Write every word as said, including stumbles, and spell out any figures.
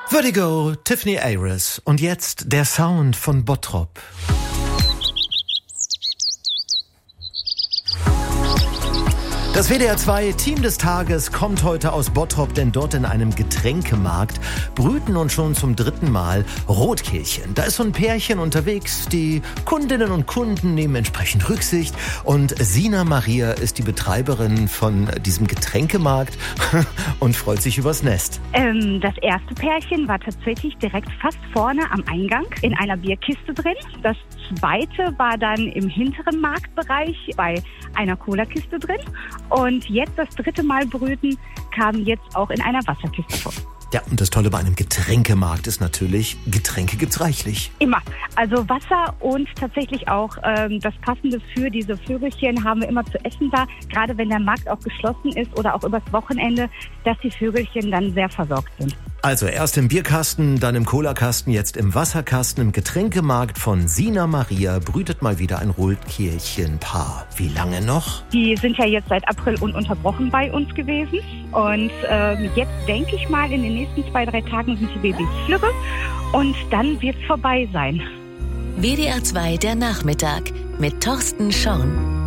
Vertigo, Tiffany Ayres. Und jetzt der Sound von Bottrop. Das W D R zwei Team des Tages kommt heute aus Bottrop, denn dort in einem Getränkemarkt brüten nun schon zum dritten Mal Rotkehlchen. Da ist so ein Pärchen unterwegs, die Kundinnen und Kunden nehmen entsprechend Rücksicht und Sina Maria ist die Betreiberin von diesem Getränkemarkt und freut sich übers Nest. Ähm, das erste Pärchen war tatsächlich direkt fast vorne am Eingang in einer Bierkiste drin. Das zweite war dann im hinteren Marktbereich bei einer Cola-Kiste drin. Und jetzt das dritte Mal brüten kam jetzt auch in einer Wasserkiste vor. Ja, und das Tolle bei einem Getränkemarkt ist natürlich, Getränke gibt's reichlich. Immer. Also Wasser und tatsächlich auch ähm, das Passende für diese Vögelchen haben wir immer zu essen da. Gerade wenn der Markt auch geschlossen ist oder auch übers Wochenende, dass die Vögelchen dann sehr versorgt sind. Also erst im Bierkasten, dann im Colakasten, jetzt im Wasserkasten. Im Getränkemarkt von Sina Maria brütet mal wieder ein Rotkehlchenpaar. Wie lange noch? Die sind ja jetzt seit April ununterbrochen bei uns gewesen. Und ähm, jetzt denke ich mal, in den nächsten zwei, drei Tagen sind die Babys flügge. Und dann wird's vorbei sein. W D R zwei der Nachmittag mit Thorsten Schorn.